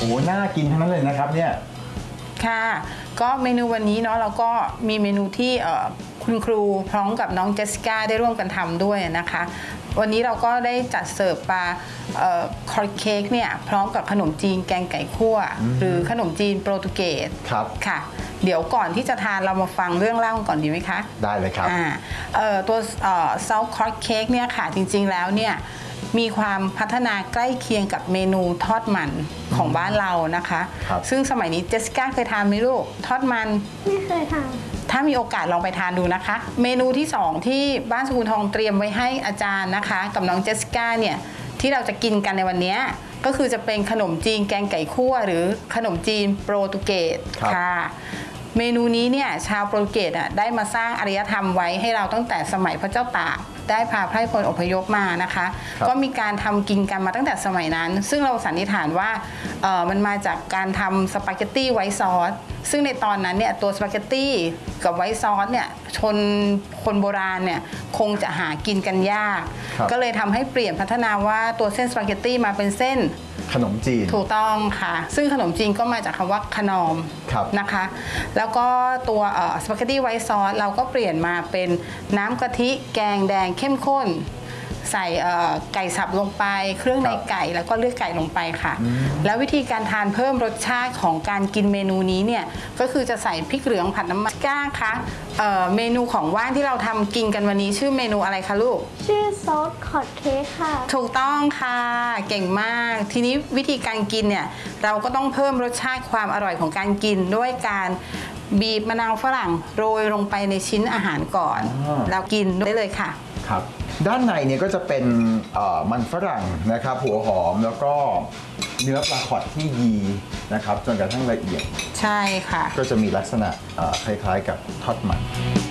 อ้น่ากินทั้งนั้นเลยนะครับเนี่ยค่ะก็เมนูวันนี้เนาะเราก็มีเมนูที่คุณครูพร้อมกับน้องเจสสิก้าได้ร่วมกันทำด้วยนะคะวันนี้เราก็ได้จัดเสิร์ฟปลาคอร์เค้กเนี่ยพร้อมกับขนมจีนแกงไก่คั่วหรือขนมจีนโปรตุเกสครับค่ะเดี๋ยวก่อนที่จะทานเรามาฟังเรื่องเล่าก่อนดีไหมคะได้เลยครับตัวซอสคอร์เค้กเนี่ยค่ะจริงๆแล้วเนี่ยมีความพัฒนาใกล้เคียงกับเมนูทอดมันของบ้านเรานะคะซึ่งสมัยนี้เจสสิก้าเคยทานไหมลูกทอดมันไม่เคยทานถ้ามีโอกาสลองไปทานดูนะคะเมนูที่2ที่บ้านสกุลทองเตรียมไว้ให้อาจารย์นะคะกับน้องเจสสิก้าเนี่ยที่เราจะกินกันในวันนี้ก็คือจะเป็นขนมจีนแกงไก่คั่วหรือขนมจีนโปรตุเกสค่ะเมนูนี้เนี่ยชาวโปรตุเกสได้มาสร้างอารยธรรมไว้ให้เราตั้งแต่สมัยพระเจ้าตากได้พาไพร่พลอพยพมานะคะก็มีการทำกินกันมาตั้งแต่สมัยนั้นซึ่งเราสันนิษฐานว่ามันมาจากการทำสปาเกตตี้ไวท์ซอสซึ่งในตอนนั้นเนี่ยตัวสปาเกตตี้กับไวท์ซอสเนี่ยคนโบราณเนี่ยคงจะหากินกันยากก็เลยทำให้เปลี่ยนพัฒนาว่าตัวเส้นสปาเกตตี้มาเป็นเส้นขนมจีนถูกต้องค่ะซึ่งขนมจีนก็มาจากคำว่าขนอมนะคะแล้วก็ตัวสปาเกตตี้ไวท์ซอสเราก็เปลี่ยนมาเป็นน้ำกะทิแกงแดงเข้มข้นใส่ไก่สับลงไปเครื่องในไก่แล้วก็เลือดไก่ลงไปค่ะแล้ววิธีการทานเพิ่มรสชาติของการกินเมนูนี้เนี่ยก็คือจะใส่พริกเหลืองผัดน้ำมันก้าค่ะเมนูของว่างที่เราทำกินกันวันนี้ชื่อเมนูอะไรคะลูกชื่อซอสคอร์เค้กค่ะถูกต้องค่ะเก่งมากทีนี้วิธีการกินเนี่ยเราก็ต้องเพิ่มรสชาติความอร่อยของการกินด้วยการบีบมะนาวฝรั่งโรยลงไปในชิ้นอาหารก่อนแล้วกินได้เลยค่ะครับด้านในเนี่ยก็จะเป็นมันฝรั่งนะครับหัวหอมแล้วก็เนื้อปลาคอดที่ยีนะครับจนกระทั่งละเอียดใช่ค่ะก็จะมีลักษณะคล้ายๆกับทอดมัน